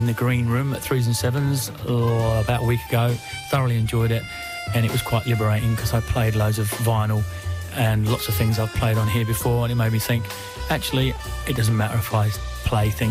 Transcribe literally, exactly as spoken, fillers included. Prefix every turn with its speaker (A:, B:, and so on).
A: in the green room at Threes and Sevens oh, about a week ago. Thoroughly enjoyed it, and it was quite liberating because I played loads of vinyl and lots of things I've played on here before, and it made me think, actually, it doesn't matter if I play things